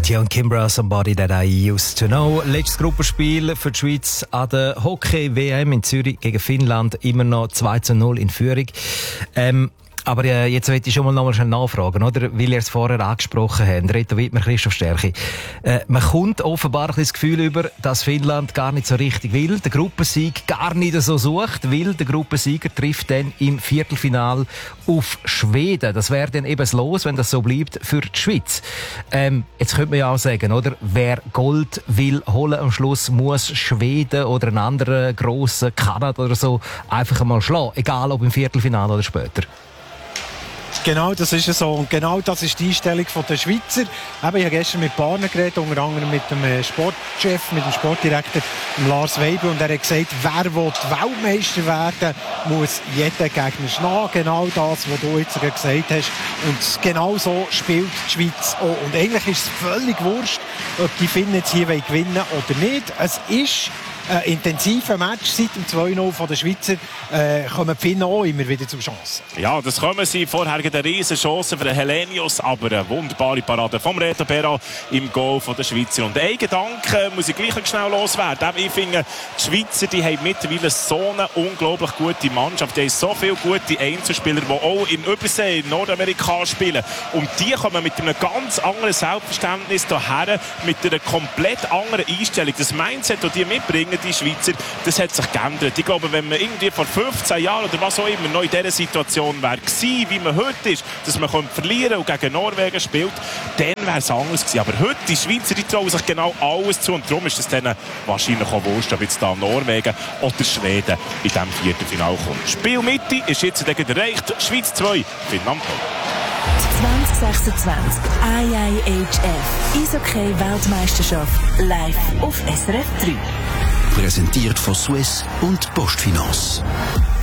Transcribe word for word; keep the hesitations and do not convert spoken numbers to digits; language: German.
Katia und Kimbra, Somebody That I Used To Know. Letztes Gruppenspiel für die Schweiz an der Hockey-W M in Zürich gegen Finnland. Immer noch zwei zu null in Führung. Ähm, aber äh, jetzt möchte ich schon mal noch mal schnell nachfragen, oder? Weil ihr es vorher angesprochen habt. Reto Wittmer, Christoph Stärchi. Äh, man kommt offenbar ein bisschen das Gefühl über, dass Finnland gar nicht so richtig will, den Gruppensieg gar nicht so sucht, weil der Gruppensieger trifft dann im Viertelfinal auf Schweden. Das wäre dann eben das Los, wenn das so bleibt, für die Schweiz. Ähm, jetzt könnte man ja auch sagen, oder? Wer Gold will holen am Schluss, muss Schweden oder einen anderen grossen Kanada oder so einfach einmal schlagen. Egal ob im Viertelfinal oder später. Genau, das ist so. Und genau das ist die Einstellung der Schweizer. Eben, ich habe gestern mit Partnern geredet, unter anderem mit dem Sportchef, mit dem Sportdirektor Lars Weibel. Und er hat gesagt, wer will Weltmeister werden, muss jeden Gegner schlagen. Genau das, was du jetzt gesagt hast. Und genau so spielt die Schweiz auch. Und eigentlich ist es völlig wurscht, ob die Finnen jetzt hier gewinnen wollen oder nicht. Es ist ein intensiver Match. Seit dem zwei null von den Schweizer äh, kommen die Finnen auch immer wieder zur Chance. Ja, das kommen sie. Vorher eine riesen Chance für den Helenius, aber eine wunderbare Parade vom Reto Berra im Goal von den Schweizer. Und ein Gedanke muss ich gleich schnell loswerden. Ich finde, die Schweizer, die haben mittlerweile so eine unglaublich gute Mannschaft. Die haben so viele gute Einzelspieler, die auch in Übersee, in Nordamerika spielen. Und die kommen mit einem ganz anderen Selbstverständnis hierher, mit einer komplett anderen Einstellung. Das Mindset, das die mitbringen, die Schweizer, das hat sich geändert. Ich glaube, wenn man irgendwie vor fünfzehn Jahren oder was auch immer noch in dieser Situation wäre gewesen, wie man heute ist, dass man verlieren und gegen Norwegen spielt, dann wäre es anders gewesen. Aber heute, die Schweizer, die trauen sich genau alles zu und darum ist es denen wahrscheinlich auch wurscht, ob jetzt da Norwegen oder Schweden in diesem vierten Finale kommt. Spielmitte ist jetzt erreicht. Schweiz zwei, Finnland zwanzig sechsundzwanzig I I H F Eishockey-Weltmeisterschaft live auf S R F drei. Präsentiert von Swiss und Postfinance.